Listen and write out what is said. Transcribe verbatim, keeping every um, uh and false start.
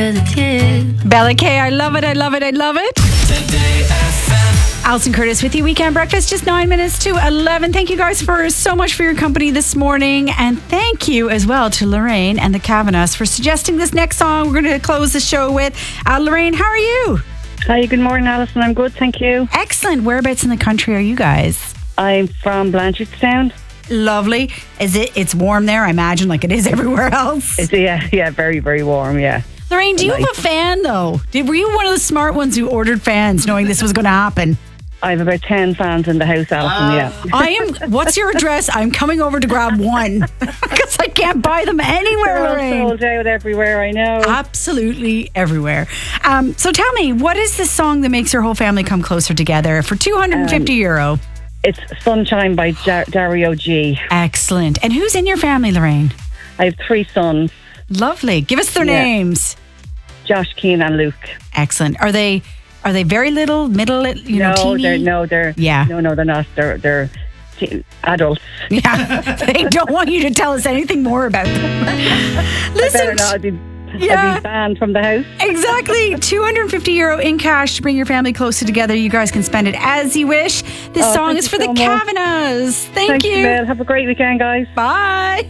'cause it's you. Bella K, I love it, I love it, I love it. Today F M. Alison Curtis with you, Weekend Breakfast, just nine minutes to eleven. Thank you guys for so much for your company this morning. And thank you as well to Lorraine and the Kavanaghs for suggesting this next song we're going to close the show with. Uh, Lorraine, how are you? Hi, good morning, Alison. I'm good, thank you. Excellent. Whereabouts in the country are you guys? I'm from Blanchardstown. Lovely. Is it? It's warm there, I imagine, like it is everywhere else. It's, yeah, yeah, very, very warm, yeah. Lorraine, do you Nice. have a fan, though? Did, were you one of the smart ones who ordered fans knowing this was going to happen? I have about ten fans in the house, Alison, yeah. I am. What's your address? I'm coming over to grab one because I can't buy them anywhere, They're all Lorraine. sold out everywhere, I know. Absolutely everywhere. Um, so tell me, what is the song that makes your whole family come closer together for two hundred fifty euro? It's Sunshine by Dar- Dario G. Excellent. And who's in your family, Lorraine? I have three sons, Lovely. Give us their Yeah. names. Josh, Keane and Luke. Excellent. Are they are they very little, middle, you know, no, teeny? they're no, they're Yeah. no, no, they're not. They're they're teen, adults. Yeah. They don't want you to tell us anything more about them. Better Listen. not. I'd be, Yeah. I'd be banned from the house. Exactly. two hundred fifty euro in cash to bring your family closer together. You guys can spend it as you wish. This Oh, song thank is you for the so much. Kavanaghs. Thank Thanks, you. Mel. Have a great weekend, guys. Bye.